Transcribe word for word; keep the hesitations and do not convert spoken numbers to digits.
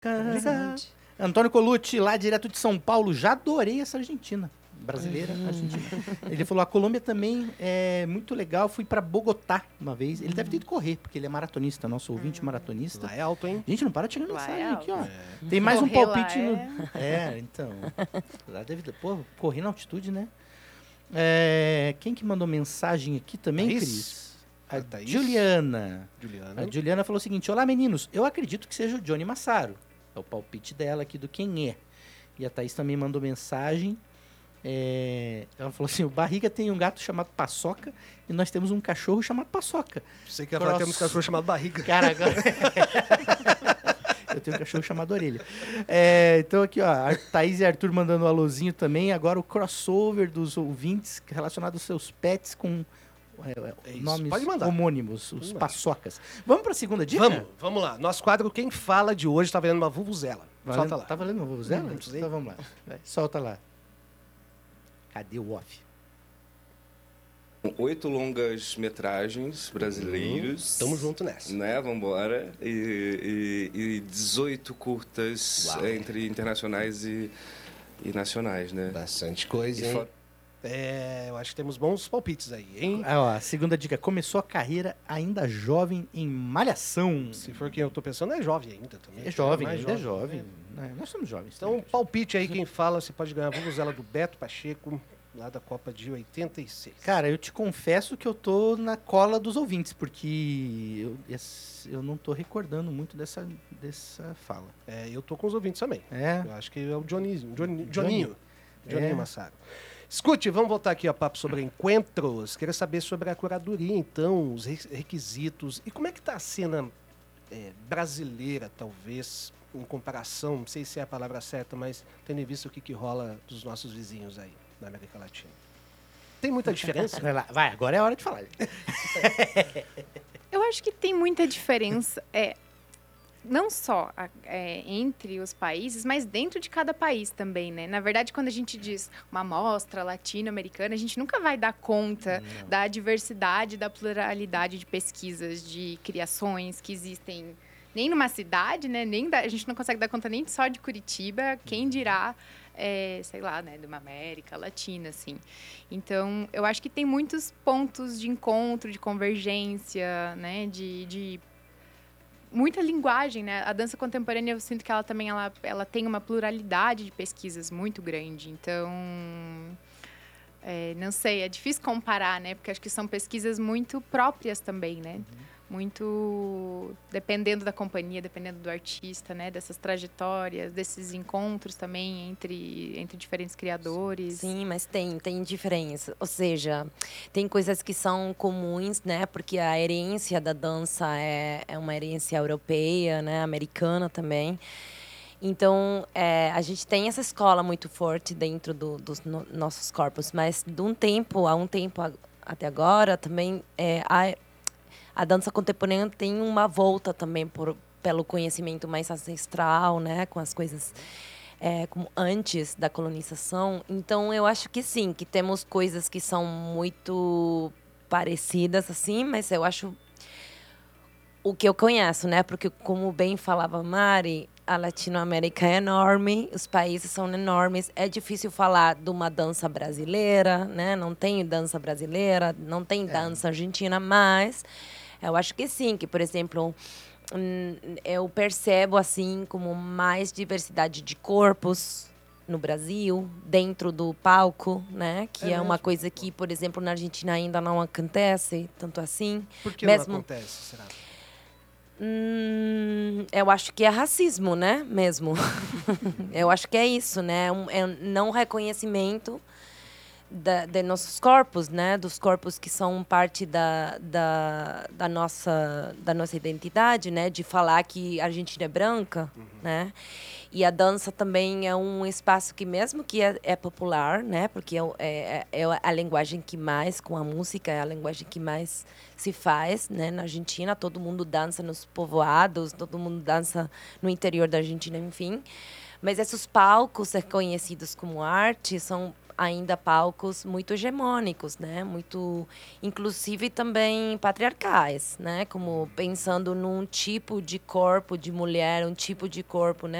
Interessante. Antônio Colucci, lá direto de São Paulo. Já adorei essa Argentina. Brasileira, uhum. Argentina. Ele falou, a Colômbia também é muito legal. Fui pra Bogotá uma vez. Ele uhum. deve ter ido correr, porque ele é maratonista, nosso ouvinte uhum. maratonista. Lá é alto, hein? Gente, não para de chegar mensagem é aqui, ó. É. Tem mais correr um palpite lá no... É... é, então. Lá deve... Pô, correr na altitude, né? É... Quem que mandou mensagem aqui também, Thaís? Cris? A ah, Juliana. Juliana. A Juliana falou o seguinte, olá, meninos. Eu acredito que seja o Johnny Massaro. É o palpite dela aqui do quem é. E a Thaís também mandou mensagem. É, ela falou assim, o Barriga tem um gato chamado Paçoca e nós temos um cachorro chamado Paçoca. Você quer falar que temos um cachorro chamado Barriga. Cara, agora... Eu tenho um cachorro chamado Orelha. É, então aqui, ó, a Thaís e Arthur mandando um alôzinho também. Agora o crossover dos ouvintes relacionado aos seus pets com é, é nomes homônimos, os Paçocas. Vamos para a segunda dica? Vamos, vamos lá. Nosso quadro Quem Fala de hoje está valendo uma vuvuzela. Valendo, solta lá. Tá valendo uma vuvuzela? Hum, então vamos lá. Vai, solta lá. Cadê o off? Oito longas metragens brasileiros. Hum, tamo junto nessa. Né? Vambora. E, e, e dezoito curtas Uau. entre internacionais e, e nacionais, né? Bastante coisa, e hein? For... É, eu acho que temos bons palpites aí, hein? Ah, ó, a segunda dica. Começou a carreira ainda jovem em Malhação. Se for quem eu tô pensando, é jovem ainda também. É jovem, é ainda jovem. é jovem. É, nós somos jovens. Então, também. Palpite aí, quem fala, você pode ganhar a vuvuzela do Beto Pacheco, lá da Copa de oitenta e seis. Cara, eu te confesso que eu tô na cola dos ouvintes, porque eu, eu não tô recordando muito dessa, dessa fala. É, eu tô com os ouvintes também. É? Eu acho que é o Dionísio, Johnny, Johninho. Johninho é. Massaro. Escute, vamos voltar aqui a papo sobre encontros. Queria saber sobre a curadoria, então, os requisitos. E como é que tá a cena é, brasileira, talvez, em comparação, não sei se é a palavra certa, mas tendo em vista o que, que rola dos nossos vizinhos aí na América Latina. Tem muita diferença? Vai lá, vai, agora é a hora de falar. Eu acho que tem muita diferença, é, não só é, entre os países, mas dentro de cada país também, né? Na verdade, quando a gente diz uma amostra latino-americana, a gente nunca vai dar conta não. da diversidade, da pluralidade de pesquisas, de criações que existem nem numa cidade, né? Nem da, a gente não consegue dar conta nem só de Curitiba, quem dirá, é, sei lá, né? De uma América Latina, assim. Então, eu acho que tem muitos pontos de encontro, de convergência, né? De, de muita linguagem, né? A dança contemporânea, eu sinto que ela também ela, ela tem uma pluralidade de pesquisas muito grande. Então, é, não sei, é difícil comparar, né? Porque acho que são pesquisas muito próprias também, né? Uhum. Muito dependendo da companhia, dependendo do artista, né? Dessas trajetórias, desses encontros também entre, entre diferentes criadores. Sim, mas tem, tem diferença. Ou seja, tem coisas que são comuns, né? Porque a herência da dança é, é uma herência europeia, né? Americana também. Então, é, a gente tem essa escola muito forte dentro do, dos no, nossos corpos. Mas de um tempo, há um tempo a, até agora, também é, há a dança contemporânea tem uma volta também por, pelo conhecimento mais ancestral, né, com as coisas é, como antes da colonização. Então, eu acho que sim, que temos coisas que são muito parecidas, assim, mas eu acho o que eu conheço, né, porque como bem falava Mari, a Latinoamérica é enorme, os países são enormes, é difícil falar de uma dança brasileira, né, não tem dança brasileira, não tem dança é. argentina, mas eu acho que sim, que, por exemplo, eu percebo, assim, como mais diversidade de corpos no Brasil, dentro do palco, né? Que é, é uma coisa que, por exemplo, na Argentina ainda não acontece, tanto assim. Por que mesmo... não acontece, será? Hum, eu acho que é racismo, né? Mesmo. Eu acho que é isso, né? Um, é um não reconhecimento Da, de nossos corpos, né? Dos corpos que são parte da, da, da, nossa, da nossa identidade, né? De falar que a Argentina é branca, uhum. né? E a dança também é um espaço que, mesmo que é, é popular, né? Porque é, é, é a linguagem que mais, com a música, é a linguagem que mais se faz, né? Na Argentina, todo mundo dança nos povoados, todo mundo dança no interior da Argentina, enfim. Mas esses palcos reconhecidos como arte são ainda palcos muito hegemônicos, né? Muito, inclusive também patriarcais, né? Como pensando num tipo de corpo de mulher, um tipo de corpo, né?